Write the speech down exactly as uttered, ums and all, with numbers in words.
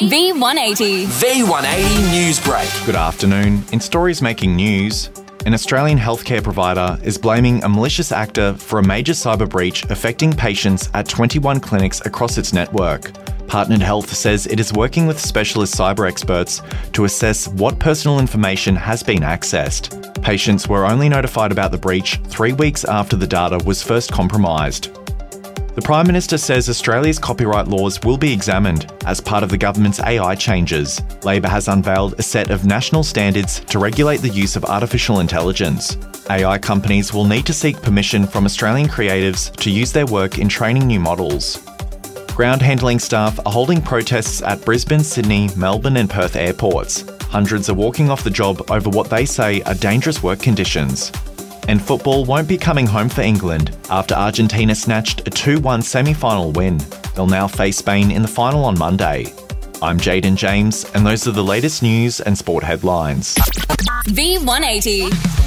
V one eighty. V one eighty News Break. Good afternoon. In stories making news, an Australian healthcare provider is blaming a malicious actor for a major cyber breach affecting patients at twenty-one clinics across its network. Partnered Health says it is working with specialist cyber experts to assess what personal information has been accessed. Patients were only notified about the breach three weeks after the data was first compromised. The Prime Minister says Australia's copyright laws will be examined as part of the government's A I changes. Labor has unveiled a set of national standards to regulate the use of artificial intelligence. A I companies will need to seek permission from Australian creatives to use their work in training new models. Ground handling staff are holding protests at Brisbane, Sydney, Melbourne and Perth airports. Hundreds are walking off the job over what they say are dangerous work conditions. And football won't be coming home for England after Argentina snatched a two one semi-final win. They'll now face Spain in the final on Monday. I'm Jaden James, and those are the latest news and sport headlines. V one eighty.